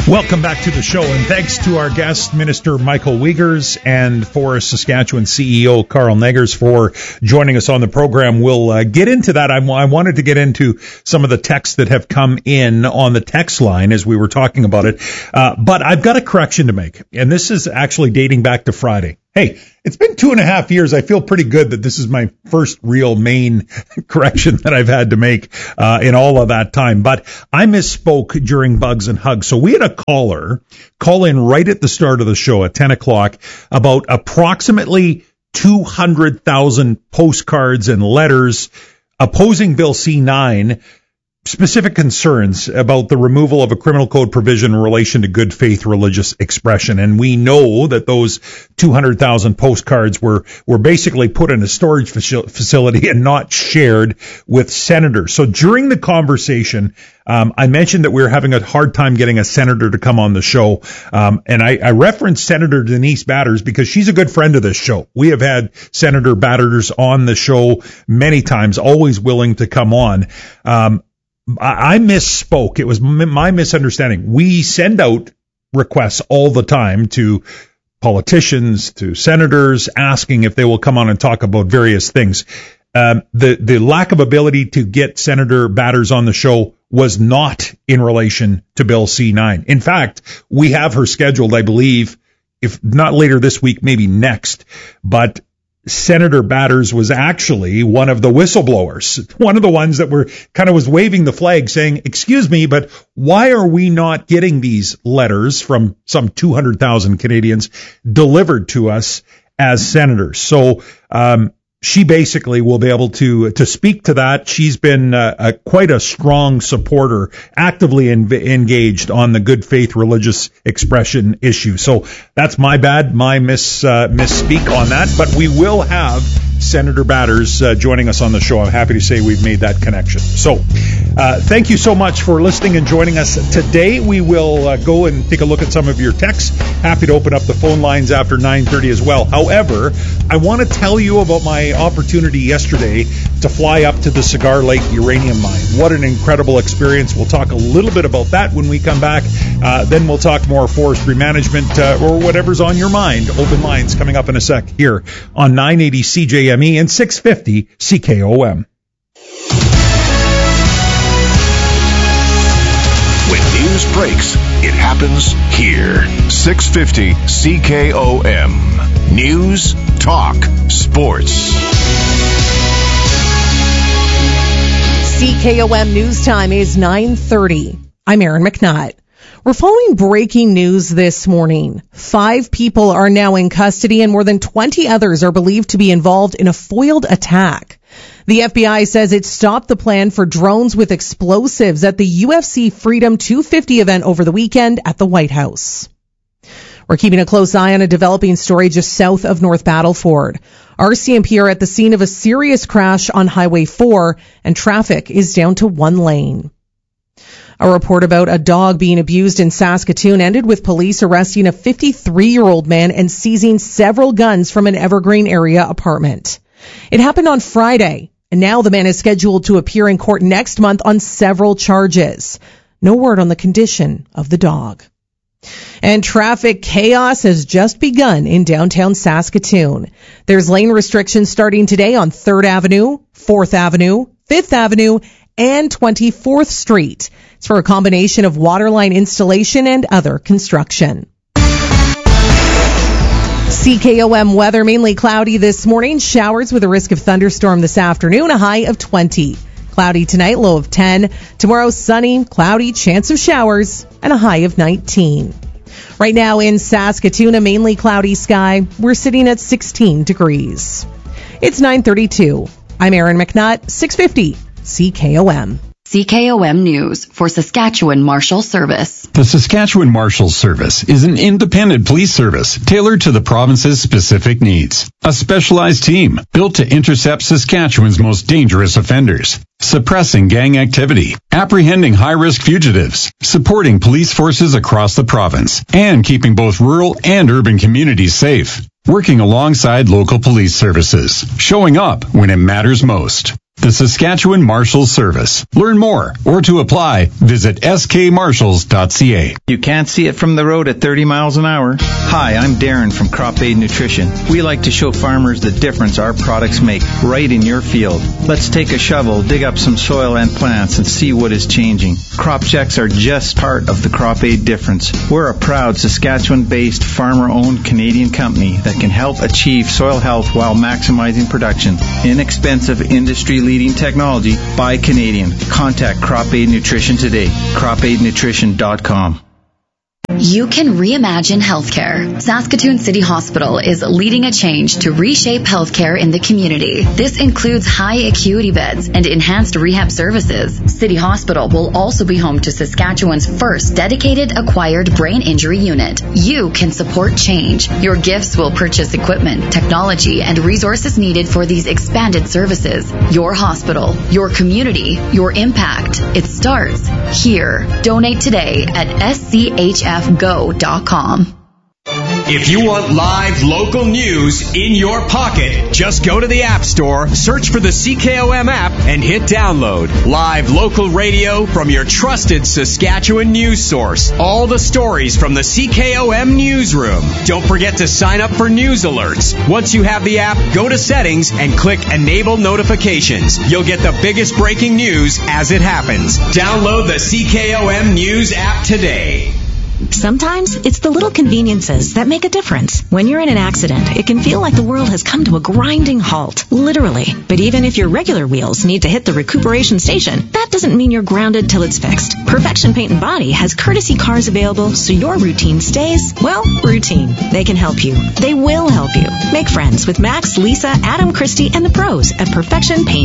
Welcome back to the show, and thanks to our guest, Minister Michael Wiegers, and Forest Saskatchewan CEO Carl Negers for joining us on the program. We'll get into that. I wanted to get into some of the texts that have come in on the text line as we were talking about it, but I've got a correction to make, and this is actually dating back to Friday. Hey, it's been 2.5 years. I feel pretty good that this is my first real main correction that I've had to make in all of that time. But I misspoke during Bugs and Hugs. So we had a caller call in right at the start of the show at 10 o'clock about approximately 200,000 postcards and letters opposing Bill C-9, specific concerns about the removal of a criminal code provision in relation to good faith religious expression. And we know that those 200,000 postcards were basically put in a storage facility and not shared with senators. So during the conversation, I mentioned that we were having a hard time getting a senator to come on the show. And I referenced Senator Denise Batters because she's a good friend of this show. We have had Senator Batters on the show many times, always willing to come on. I misspoke. It was my misunderstanding. We send out requests all the time to politicians, to senators, asking if they will come on and talk about various things. The lack of ability to get Senator Batters on the show was not in relation to Bill C-9. In fact, we have her scheduled, I believe, if not later this week, maybe next. But Senator Batters was actually one of the whistleblowers, one of the ones that was waving the flag saying, excuse me, but why are we not getting these letters from some 200,000 Canadians delivered to us as senators? So, she basically will be able to speak to that. She's been quite a strong supporter, actively engaged on the good faith religious expression issue. So that's my bad, my misspeak on that. But we will have Senator Batters joining us on the show. I'm happy to say we've made that connection. So thank you so much for listening and joining us today. We will go and take a look at some of your texts. Happy to open up the phone lines after 9:30 as well. However, I want to tell you about my opportunity yesterday to fly up to the Cigar Lake uranium mine. What an incredible experience. We'll talk a little bit about that when we come back. Then we'll talk more forestry management or whatever's on your mind. Open lines coming up in a sec here on 980 CJME and 650 CKOM. When news breaks, it happens here. 650 CKOM. News, talk, sports. CKOM News Time is 9:30. I'm Erin McNutt. We're following breaking news this morning. 5 people are now in custody and more than 20 others are believed to be involved in a foiled attack. The FBI says it stopped the plan for drones with explosives at the UFC Freedom 250 event over the weekend at the White House. We're keeping a close eye on a developing story just south of North Battleford. RCMP are at the scene of a serious crash on Highway 4, and traffic is down to 1 lane. A report about a dog being abused in Saskatoon ended with police arresting a 53-year-old man and seizing several guns from an Evergreen area apartment. It happened on Friday, and now the man is scheduled to appear in court next month on several charges. No word on the condition of the dog. And traffic chaos has just begun in downtown Saskatoon. There's lane restrictions starting today on 3rd Avenue, 4th Avenue, 5th Avenue, and 24th Street. It's for a combination of waterline installation and other construction. CKOM weather, mainly cloudy this morning. Showers with a risk of thunderstorm this afternoon, a high of 20. Cloudy tonight, low of 10. Tomorrow, sunny, cloudy, chance of showers, and a high of 19. Right now in Saskatoon, a mainly cloudy sky. We're sitting at 16 degrees. It's 9:32. I'm Erin McNutt, 650 CKOM. CKOM News for Saskatchewan Marshal Service. The Saskatchewan Marshal Service is an independent police service tailored to the province's specific needs. A specialized team built to intercept Saskatchewan's most dangerous offenders, suppressing gang activity, apprehending high-risk fugitives, supporting police forces across the province, and keeping both rural and urban communities safe. Working alongside local police services, showing up when it matters most. The Saskatchewan Marshals Service. Learn more or to apply, visit skmarshals.ca. You can't see it from the road at 30 miles an hour. Hi, I'm Darren from Crop Aid Nutrition. We like to show farmers the difference our products make right in your field. Let's take a shovel, dig up some soil and plants, and see what is changing. Crop checks are just part of the Crop Aid difference. We're a proud Saskatchewan-based, farmer-owned Canadian company that can help achieve soil health while maximizing production. Inexpensive, industry-leading technology by Canadian. Contact Crop Aid Nutrition today. CropAidNutrition.com. You can reimagine healthcare. Saskatoon City Hospital is leading a change to reshape healthcare in the community. This includes high acuity beds and enhanced rehab services. City Hospital will also be home to Saskatchewan's first dedicated acquired brain injury unit. You can support change. Your gifts will purchase equipment, technology, and resources needed for these expanded services. Your hospital, your community, your impact. It starts here. Donate today at schfgo.com. If you want live local news in your pocket, just go to the App Store, search for the CKOM app, and hit download. Live local radio from your trusted Saskatchewan news source. All the stories from the CKOM newsroom. Don't forget to sign up for news alerts. Once you have the app, go to settings and click Enable Notifications. You'll get the biggest breaking news as it happens. Download the CKOM News app today. Sometimes it's the little conveniences that make a difference. When you're in an accident, it can feel like the world has come to a grinding halt, literally. But even if your regular wheels need to hit the recuperation station, that doesn't mean you're grounded till it's fixed. Perfection Paint and Body has courtesy cars available so your routine stays, well, routine. They can help you. They will help you. Make friends with Max, Lisa, Adam, Christy, and the pros at Perfection Paint